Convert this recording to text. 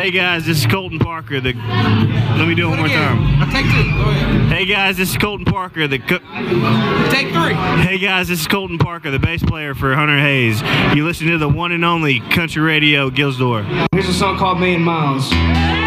Hey guys, this is Colton Parker. Let me do it one more time. Take 2. Go ahead. Hey guys, this is Colton Parker. Take 3. Hey guys, this is Colton Parker, the bass player for Hunter Hayes. You listen to the one and only Country Radio Gilsdorf. Here's a song called Million Miles.